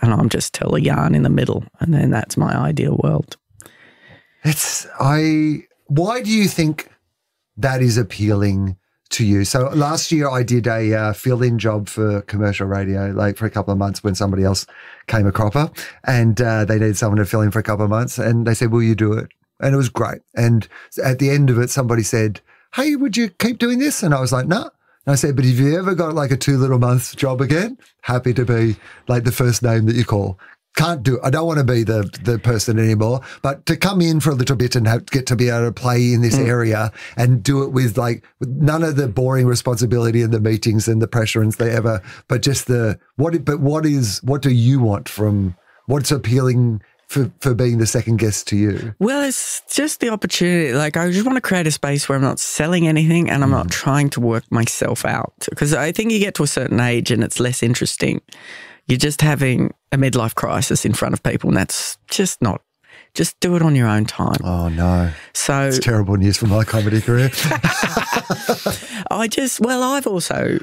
and I'm just tell a yarn in the middle, and then that's my ideal world. Why do you think that is appealing to you? So last year I did a fill-in job for commercial radio, like for a couple of months when somebody else came a cropper, and they needed someone to fill in for a couple of months, and they said, will you do it? And it was great. And at the end of it, somebody said, hey, would you keep doing this? And I was like, no. And I said, but if you ever got like a 2 little months job again, happy to be like the first name that you call. Can't do it. I don't want to be the person anymore, but to come in for a little bit and get to be able to play in this area and do it with none of the boring responsibility and the meetings and the pressure and whatever, but just what do you want from what's appealing for being the second guest to you? Well, it's just the opportunity. Like, I just want to create a space where I'm not selling anything and I'm not trying to work myself out, because I think you get to a certain age and it's less interesting. You're just having a midlife crisis in front of people, and that's just not. Just do it on your own time. Oh, no. So it's terrible news for my comedy career. I've also,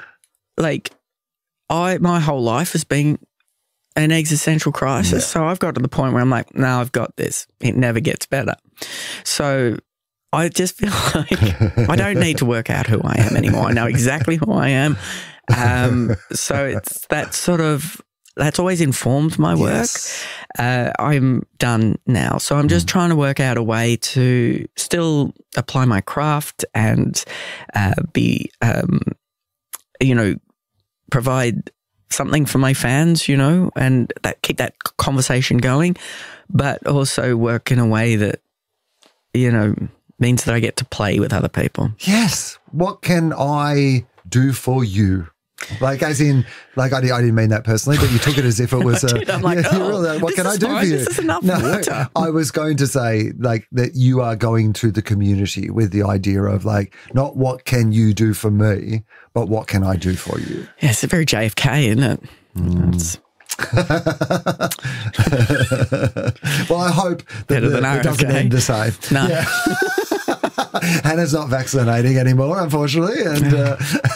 my whole life has been an existential crisis. Yeah. So I've got to the point where I'm like, no, I've got this. It never gets better. So I just feel like I don't need to work out who I am anymore. I know exactly who I am. So it's that sort of, that's always informed my work. Yes. I'm done now. So I'm just trying to work out a way to still apply my craft and provide something for my fans, and keep that conversation going, but also work in a way that, means that I get to play with other people. Yes. What can I do for you? As in, I didn't mean that personally, but you took it as if it was I'm like, what can I do for you? This is enough water. I was going to say that you are going to the community with the idea of not what can you do for me, but what can I do for you? Yeah, it's a very JFK, isn't it? Well, I hope that it doesn't end the same. No. Yeah. Hannah's not vaccinating anymore, unfortunately, and